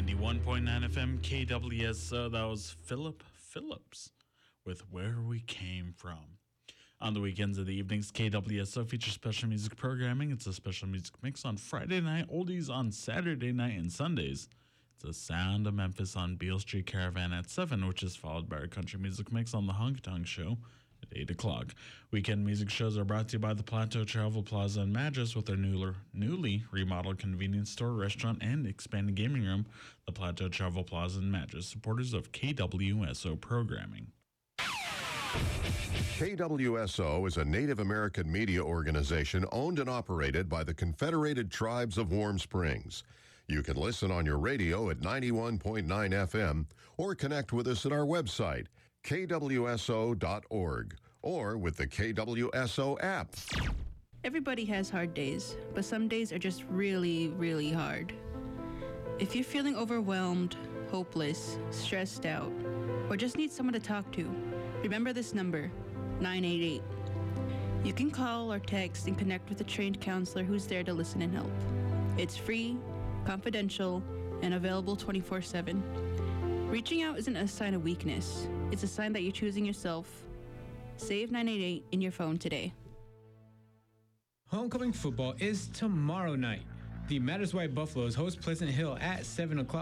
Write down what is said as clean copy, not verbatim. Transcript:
91.9 FM KWSO. That was Philip Phillips with Where We Came From. On the weekends and the evenings, KWSO features special music programming. It's a special music mix on Friday night, oldies on Saturday night and Sundays. It's a Sound of Memphis on Beale Street Caravan at 7, which is followed by our country music mix on the Honk Tonk Show at 8 o'clock. Weekend music shows are brought to you by the Plateau Travel Plaza in Madras with their newly remodeled convenience store, restaurant, and expanded gaming room. The Plateau Travel Plaza in Madras, supporters of KWSO programming. KWSO is a Native American media organization owned and operated by the Confederated Tribes of Warm Springs. You can listen on your radio at 91.9 FM or connect with us at our website, kwso.org, or with the KWSO app. Everybody has hard days, but some days are just really, really hard. If you're feeling overwhelmed, hopeless, stressed out, or just need someone to talk to, remember this number, 988. You can call or text and connect with a trained counselor who's there to listen and help. It's free, confidential, and available 24/7. Reaching out isn't a sign of weakness. It's a sign that you're choosing yourself. Save 988 in your phone today. Homecoming football is tomorrow night. The Madras White Buffaloes host Pleasant Hill at 7 o'clock.